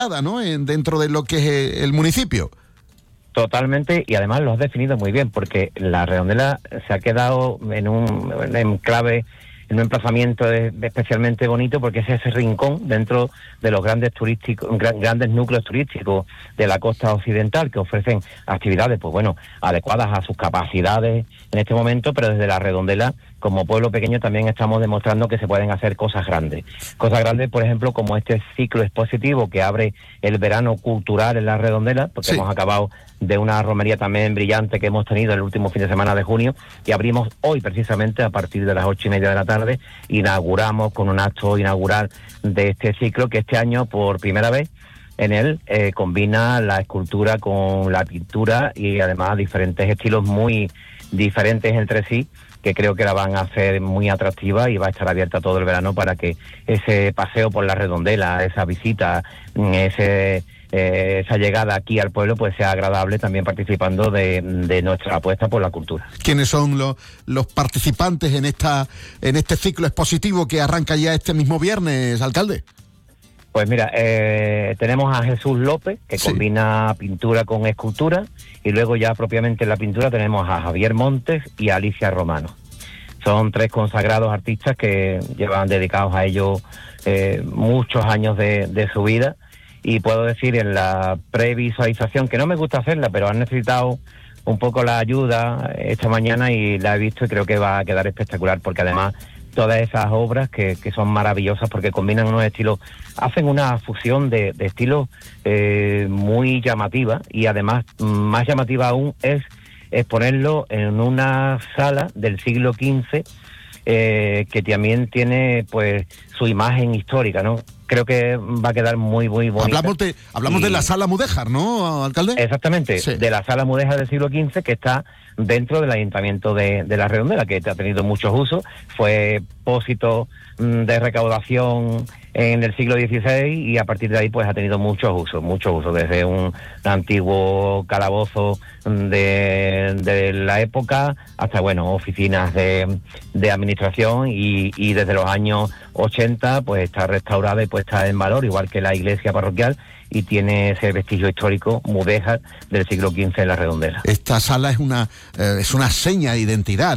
¿no? Dentro de lo que es el municipio. Totalmente, y además lo has definido muy bien, porque la Redondela se ha quedado en un enclave, en un emplazamiento especialmente bonito, porque es ese rincón dentro de los grandes núcleos turísticos de la costa occidental, que ofrecen actividades, pues bueno, adecuadas a sus capacidades en este momento, pero desde la Redondela, como pueblo pequeño, también estamos demostrando que se pueden hacer cosas grandes. Cosas grandes, por ejemplo, como este ciclo expositivo que abre el verano cultural en la Redondela, porque hemos acabado de una romería también brillante que hemos tenido el último fin de semana de junio, y abrimos hoy precisamente a partir de las 8:30 de la tarde, inauguramos con un acto inaugural de este ciclo, que este año por primera vez en él combina la escultura con la pintura, y además diferentes estilos muy diferentes entre sí, que creo que la van a hacer muy atractiva, y va a estar abierta todo el verano para que ese paseo por la Redondela, esa visita, esa llegada aquí al pueblo, pues sea agradable, también participando de nuestra apuesta por la cultura. ¿Quiénes son los participantes en este ciclo expositivo que arranca ya este mismo viernes, alcalde? Pues mira, tenemos a Jesús López, que combina pintura con escultura, y luego ya propiamente en la pintura tenemos a Javier Montes y a Alicia Romano. Son 3 consagrados artistas que llevan dedicados a ello muchos años de su vida, y puedo decir en la previsualización, que no me gusta hacerla, pero han necesitado un poco la ayuda esta mañana y la he visto, y creo que va a quedar espectacular, porque además todas esas obras que son maravillosas, porque combinan unos estilos, hacen una fusión de estilos muy llamativa, y además más llamativa aún es exponerlo en una sala del siglo XV, que también tiene pues su imagen histórica, ¿no? Creo que va a quedar muy, muy bonita. Hablamos de la Sala Mudéjar, ¿no, alcalde? Exactamente, de la Sala Mudéjar del siglo XV, que está dentro del Ayuntamiento de la Redondela, que ha tenido muchos usos. Fue pósito de recaudación en el siglo XVI, y a partir de ahí pues ha tenido muchos usos, desde un antiguo calabozo de la época hasta, bueno, oficinas de administración, y desde los años 80 pues está restaurada y puesta en valor, igual que la iglesia parroquial, y tiene ese vestigio histórico mudéjar del siglo XV en la Redondela. Esta sala es una seña de identidad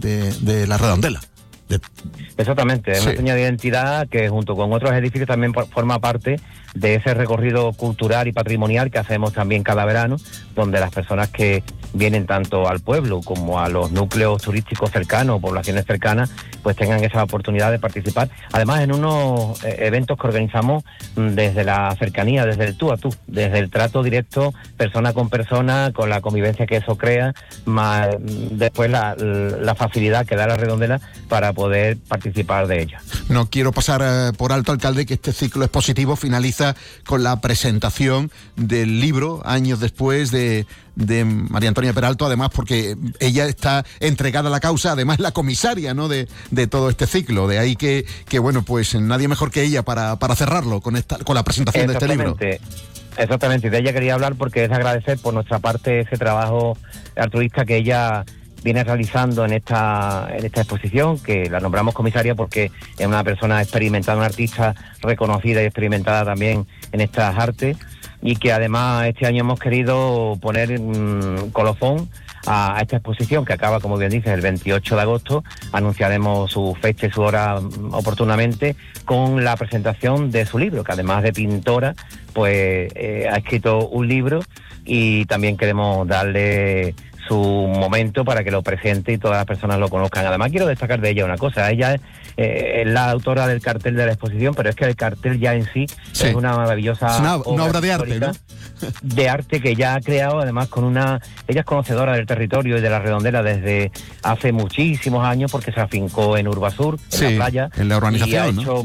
de la Redondela. Exactamente, es una seña de identidad que junto con otros edificios también forma parte de ese recorrido cultural y patrimonial que hacemos también cada verano, donde las personas que vienen tanto al pueblo como a los núcleos turísticos cercanos, poblaciones cercanas, pues tengan esa oportunidad de participar. Además, en unos eventos que organizamos desde la cercanía, desde el tú a tú, desde el trato directo, persona con persona, con la convivencia que eso crea, más después la facilidad que da la Redondela para poder participar de ella. No quiero pasar por alto, alcalde, que este ciclo expositivo finaliza con la presentación del libro, años después, de María Antonia Peralto, además porque ella está entregada a la causa, además la comisaria, ¿no?, de todo este ciclo. De ahí que bueno, pues nadie mejor que ella para cerrarlo con la presentación de este libro. Exactamente, y de ella quería hablar porque es agradecer por nuestra parte ese trabajo altruista que ella viene realizando en esta exposición, que la nombramos comisaria porque es una persona experimentada, una artista reconocida y experimentada también en estas artes, y que además este año hemos querido poner colofón a esta exposición, que acaba, como bien dices, el 28 de agosto. Anunciaremos su fecha y su hora oportunamente, con la presentación de su libro, que además de pintora, pues ha escrito un libro, y también queremos darle su momento para que lo presente y todas las personas lo conozcan. Además, quiero destacar de ella una cosa: ella es la autora del cartel de la exposición, pero es que el cartel ya en sí es una maravillosa una obra de arte, ¿no? De arte que ya ha creado, además ella es conocedora del territorio y de la Redondela desde hace muchísimos años, porque se afincó en Urbasur, en la playa, en la urbanización, y ha hecho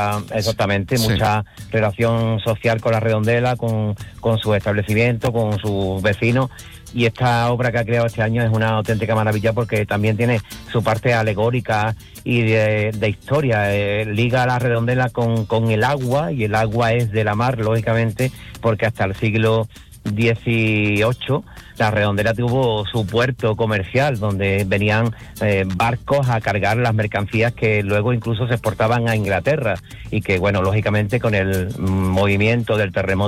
mucha relación social con la Redondela, con su establecimiento, con sus vecinos. Y esta obra que ha creado este año es una auténtica maravilla, porque también tiene su parte alegórica y de historia. Liga a la Redondela con el agua, y el agua es de la mar, lógicamente, porque hasta el siglo XVIII la Redondela tuvo su puerto comercial, donde venían barcos a cargar las mercancías que luego incluso se exportaban a Inglaterra, y que, bueno, lógicamente con el movimiento del terremoto